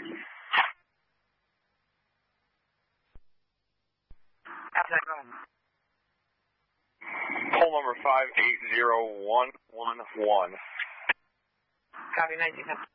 Outside, go ahead. Pole number 580111. Copy, 19.